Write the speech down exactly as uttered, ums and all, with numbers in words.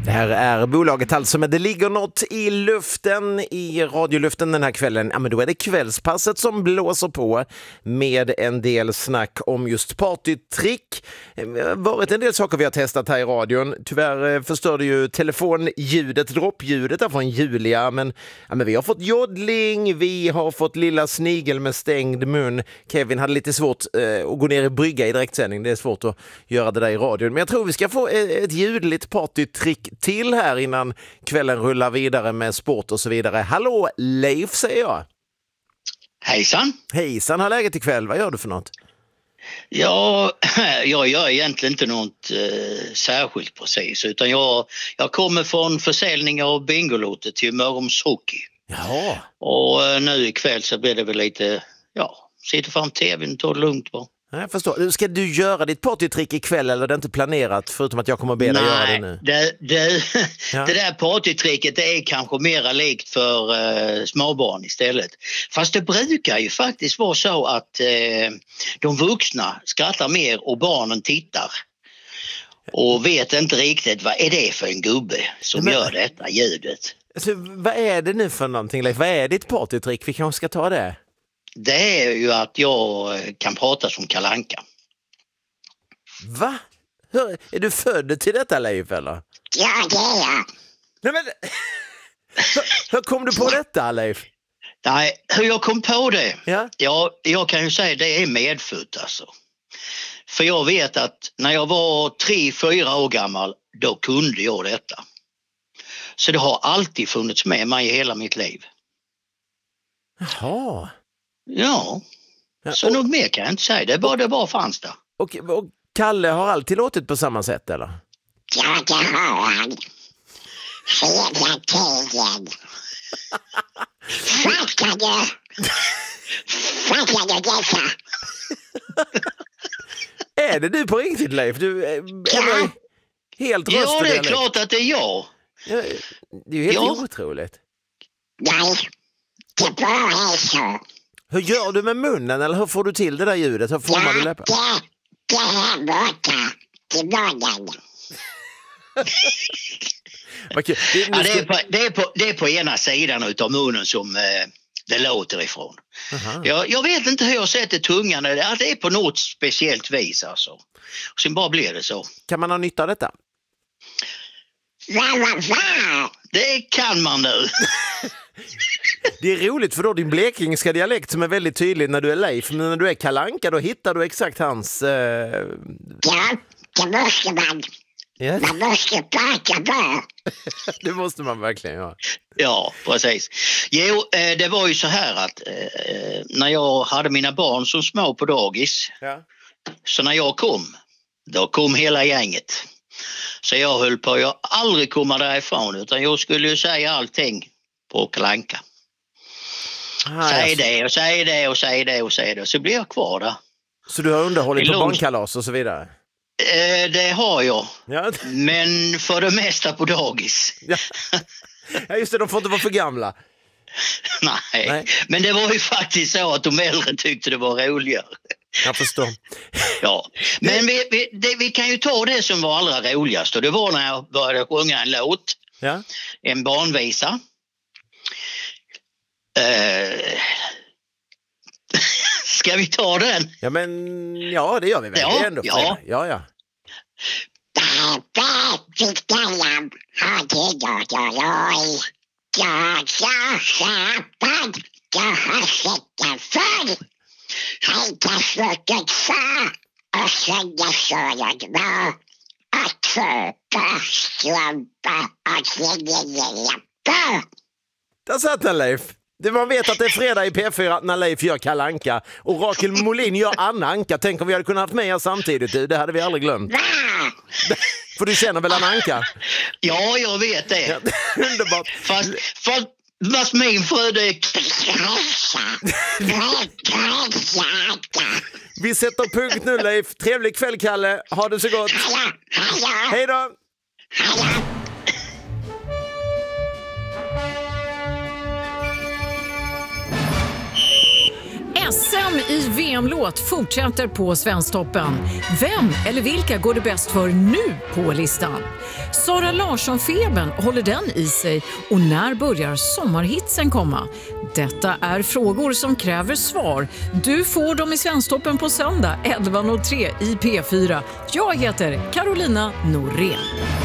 Det här är bolaget alltså, men det ligger något i luften, i radioluften den här kvällen. Ja, men då är det kvällspasset som blåser på med en del snack om just partytrick. Det har varit en del saker vi har testat här i radion. Tyvärr förstörde ju telefonljudet, droppljudet där från Julia. Men, ja, men vi har fått joddling, vi har fått lilla snigel med stängd mun. Kevin hade lite svårt eh, att gå ner i brygga i direktsändning. Det är svårt att göra det där i radion. Men jag tror vi ska få ett ljudligt partytrick till här innan kvällen rullar vidare med sport och så vidare. Hallå Leif, säger jag. Hejsan. Hejsan, har läget ikväll? Vad gör du för något? Ja, jag gör egentligen inte något eh, särskilt precis, utan jag, jag kommer från försäljning av Bingolotet till Mörrums Hockey. Ja. Och eh, nu ikväll så blir det väl lite, ja, sitta fram tvn och ta det lugnt bara. Jag förstår. Ska du göra ditt partytrick ikväll eller är det inte planerat förutom att jag kommer att be dig göra det nu? Det, det, ja. det där partytricket det är kanske mera likt för eh, småbarn istället. Fast det brukar ju faktiskt vara så att eh, de vuxna skrattar mer och barnen tittar. Och vet inte riktigt vad är det för en gubbe som Men, gör detta ljudet. Alltså, vad är det nu för någonting, Leif? Vad är ditt partytrick? Vi kanske ska ta det. Det är ju att jag kan prata som Kalle Anka. Va? Hör, är du född till detta, Leif, eller? Ja, det är jag. Nej, men... hur, hur kom du på detta, Leif? Nej, hur jag kom på det? Ja? Jag, jag kan ju säga att det är medfött alltså. För jag vet att när jag var tre, fyra år gammal, då kunde jag detta. Så det har alltid funnits med mig i hela mitt liv. Jaha. Ja, ja så och, nog mer kan jag inte säga. Det bara, det bara fanns där. Och, och Kalle har alltid låtit på samma sätt, eller? Ja, det har han. Hela tiden. Fattar du? Fattar du detta? Är det du på riktigt, Leif? Du är ja. helt röst. Ja, det är klart att det är jag. Ja, det är ju helt ja. otroligt. Nej, det bara är så. Hur gör du med munnen eller hur får du till det där ljudet? Hur formar ja, du läppar? Det, det här borta till munnen. Okay. Det, ja, det, är på, det, är på, det är på ena sidan utav munnen som eh, det låter ifrån. Jag, jag vet inte hur jag sätter tungan. Det är på något speciellt vis alltså. Och sen bara blir det så. Kan man ha nytta av detta? Va, va, va? Det kan man nu. Det är roligt för då din blekingska dialekt som är väldigt tydlig när du är Leif. Men när du är Kalle Anka då hittar du exakt hans... Eh... Ja, det måste man. Yes. Man måste prata bra. Det måste man verkligen göra. Ja, precis. Jo, det var ju så här att eh, när jag hade mina barn som små på dagis. Ja. Så när jag kom, då kom hela gänget. Så jag höll på, jag aldrig komma därifrån utan jag skulle ju säga allting på Kalle Anka. Ah, säg alltså. det och säg det och säg det och säg det. Så blir jag kvar där. Så du har underhållit på barnkalas och så vidare? Eh, det har jag. Ja. Men för det mesta på dagis. Ja. Ja, just det, de får inte vara för gamla. Nej. Nej, men det var ju faktiskt så att de äldre tyckte det var roligare. Jag förstår. Ja, men vi, vi, det, vi kan ju ta det som var allra roligast. Och det var när jag började sjunga en låt. Ja. En barnvisa. Uh, ska vi ta den? Ja, men ja, det gör vi väl. Ja, det är ändå ja. ja, ja. Jag sa släpad, jag har sett den förr. Hejta slutet för, och sen jag sa jag var. Att köpa strumpa och slängelappar. Där satt den, Leif. Det man vet att det är fredag i P fyra när Leif gör Kalle Anka. Och Rakel Molin gör Anna Anka. Tänk om vi hade kunnat haft med er samtidigt. Du. Det hade vi aldrig glömt. Va? För du känner väl Anna Anka? Ja, jag vet det. Ja, underbart. Fast, fast, fast min fru det är... Vi sätter punkt nu, Leif. Trevlig kväll, Kalle. Ha det så gott. Hej då. S M i V M-låt fortsätter på Svensktoppen. Vem eller vilka går det bäst för nu på listan? Sara Larsson-febern, håller den i sig? Och när börjar sommarhitsen komma? Detta är frågor som kräver svar. Du får dem i Svensktoppen på söndag elva noll tre i P fyra. Jag heter Carolina Norén.